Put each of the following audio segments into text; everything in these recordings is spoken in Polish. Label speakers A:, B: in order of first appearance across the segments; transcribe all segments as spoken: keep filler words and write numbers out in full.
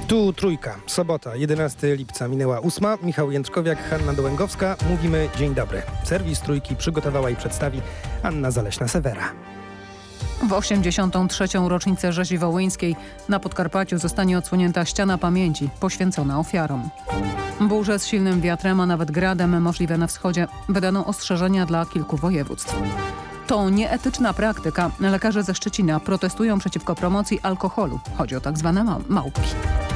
A: Tu Trójka, sobota, jedenastego lipca, minęła ósma. Michał Jędrzkowiak, Hanna Dołęgowska. Mówimy dzień dobry. Serwis Trójki przygotowała i przedstawi Anna Zaleśna-Sewera.
B: W osiemdziesiątą trzecią rocznicę rzezi wołyńskiej na Podkarpaciu zostanie odsłonięta ściana pamięci poświęcona ofiarom. Burze z silnym wiatrem, a nawet gradem możliwe na wschodzie, wydano ostrzeżenia dla kilku województw. To nieetyczna praktyka. Lekarze ze Szczecina protestują przeciwko promocji alkoholu. Chodzi o tak zwane ma- małpki.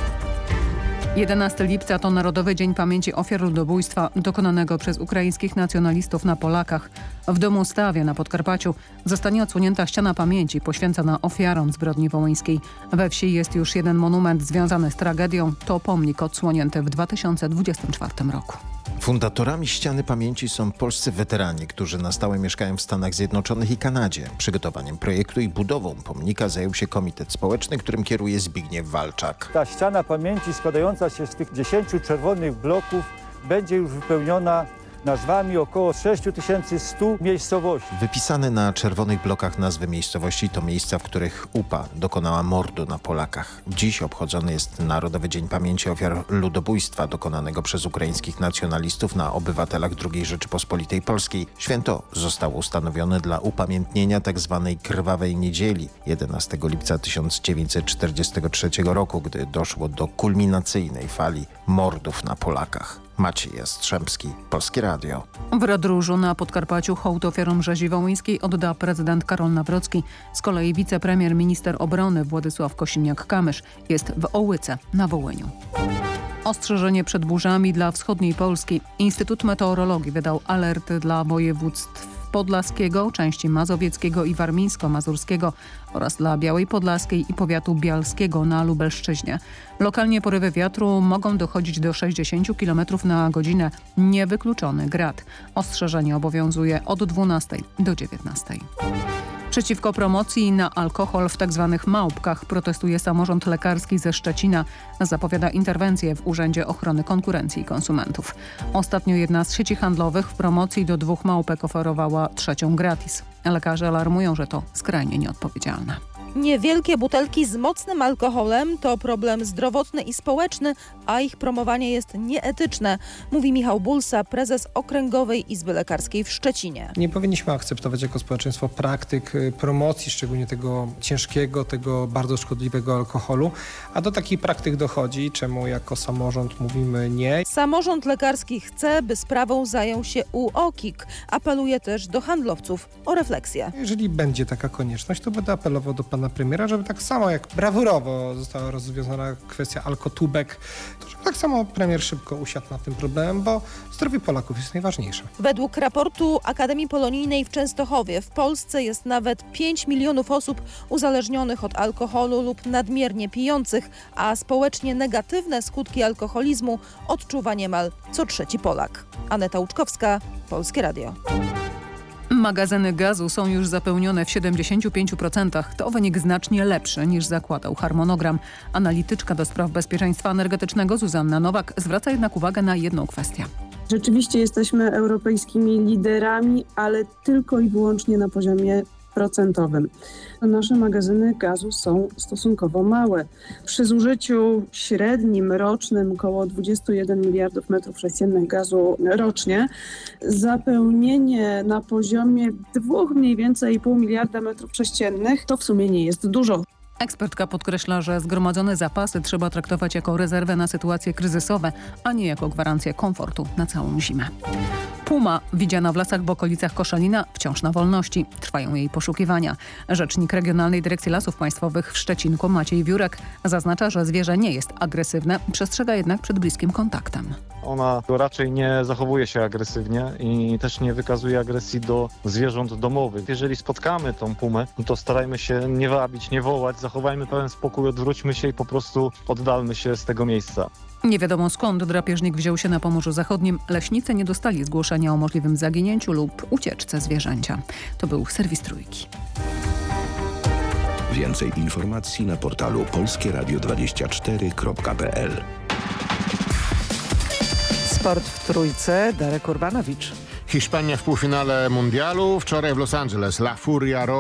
B: jedenastego lipca to Narodowy Dzień Pamięci Ofiar Ludobójstwa dokonanego przez ukraińskich nacjonalistów na Polakach. W Domu Stawie na Podkarpaciu zostanie odsłonięta ściana pamięci poświęcona ofiarom zbrodni wołyńskiej. We wsi jest już jeden monument związany z tragedią. To pomnik odsłonięty w dwa tysiące dwudziestym czwartym roku.
C: Fundatorami ściany pamięci są polscy weterani, którzy na stałe mieszkają w Stanach Zjednoczonych i Kanadzie. Przygotowaniem projektu i budową pomnika zajął się Komitet Społeczny, którym kieruje Zbigniew Walczak.
D: Ta ściana pamięci składająca się z tych dziesięciu czerwonych bloków będzie już wypełniona nazwami około sześć tysięcy sto miejscowości.
C: Wypisane na czerwonych blokach nazwy miejscowości to miejsca, w których U P A dokonała mordu na Polakach. Dziś obchodzony jest Narodowy Dzień Pamięci Ofiar Ludobójstwa dokonanego przez ukraińskich nacjonalistów na obywatelach drugiej Rzeczypospolitej Polskiej. Święto zostało ustanowione dla upamiętnienia tzw. Krwawej Niedzieli jedenastego lipca tysiąc dziewięćset czterdziestego trzeciego roku, gdy doszło do kulminacyjnej fali mordów na Polakach. Maciej Jastrzębski, Polskie Radio.
B: W Radróżu na Podkarpaciu hołd ofiarom rzezi wołyńskiej odda prezydent Karol Nawrocki. Z kolei wicepremier minister obrony Władysław Kosiniak-Kamysz jest w Ołyce na Wołyniu. Ostrzeżenie przed burzami dla wschodniej Polski. Instytut Meteorologii wydał alerty dla województw Podlaskiego, części Mazowieckiego i Warmińsko-Mazurskiego oraz dla Białej Podlaskiej i powiatu bialskiego na Lubelszczyźnie. Lokalnie porywy wiatru mogą dochodzić do sześćdziesiąt kilometrów na godzinę. Niewykluczony grad. Ostrzeżenie obowiązuje od dwunastej do dziewiętnastej. Przeciwko promocji na alkohol w tzw. małpkach protestuje samorząd lekarski ze Szczecina. Zapowiada interwencję w Urzędzie Ochrony Konkurencji i Konsumentów. Ostatnio jedna z sieci handlowych w promocji do dwóch małpek oferowała trzecią gratis. Lekarze alarmują, że to skrajnie nieodpowiedzialne.
E: Niewielkie butelki z mocnym alkoholem to problem zdrowotny i społeczny, a ich promowanie jest nieetyczne, mówi Michał Bulsa, prezes Okręgowej Izby Lekarskiej w Szczecinie.
A: Nie powinniśmy akceptować jako społeczeństwo praktyk promocji, szczególnie tego ciężkiego, tego bardzo szkodliwego alkoholu, a do takich praktyk dochodzi, czemu jako samorząd mówimy nie.
E: Samorząd lekarski chce, by sprawą zajął się U O K I K. Apeluje też do handlowców o refleksję.
A: Jeżeli będzie taka konieczność, to będę apelował do pana premiera, żeby tak samo jak brawurowo została rozwiązana kwestia alkotubek, to żeby tak samo premier szybko usiadł nad tym problemem, bo zdrowie Polaków jest najważniejsze.
E: Według raportu Akademii Polonijnej w Częstochowie w Polsce jest nawet pięć milionów osób uzależnionych od alkoholu lub nadmiernie pijących, a społecznie negatywne skutki alkoholizmu odczuwa niemal co trzeci Polak. Aneta Łuczkowska, Polskie Radio.
B: Magazyny gazu są już zapełnione w siedemdziesięciu pięciu procentach. To wynik znacznie lepszy niż zakładał harmonogram. Analityczka do spraw bezpieczeństwa energetycznego Zuzanna Nowak zwraca jednak uwagę na jedną kwestię.
F: Rzeczywiście jesteśmy europejskimi liderami, ale tylko i wyłącznie na poziomie procentowym. Nasze magazyny gazu są stosunkowo małe. Przy zużyciu średnim rocznym około dwadzieścia jeden miliardów metrów sześciennych gazu rocznie, zapełnienie na poziomie dwóch mniej więcej pół miliarda metrów sześciennych to w sumie nie jest dużo.
B: Ekspertka podkreśla, że zgromadzone zapasy trzeba traktować jako rezerwę na sytuacje kryzysowe, a nie jako gwarancję komfortu na całą zimę. Puma, widziana w lasach w okolicach Koszalina, wciąż na wolności. Trwają jej poszukiwania. Rzecznik Regionalnej Dyrekcji Lasów Państwowych w Szczecinku Maciej Wiórek zaznacza, że zwierzę nie jest agresywne, przestrzega jednak przed bliskim kontaktem.
G: Ona raczej nie zachowuje się agresywnie i też nie wykazuje agresji do zwierząt domowych. Jeżeli spotkamy tą pumę, to starajmy się nie wabić, nie wołać, zachowajmy pełen spokój, odwróćmy się i po prostu oddalmy się z tego miejsca.
B: Nie wiadomo skąd drapieżnik wziął się na Pomorzu Zachodnim. Leśnicy nie dostali zgłoszenia o możliwym zaginięciu lub ucieczce zwierzęcia. To był serwis Trójki.
H: Więcej informacji na portalu polskie radio dwadzieścia cztery kropka p l.
I: Sport w Trójce, Darek Urbanowicz.
J: Hiszpania w półfinale mundialu. Wczoraj w Los Angeles La Furia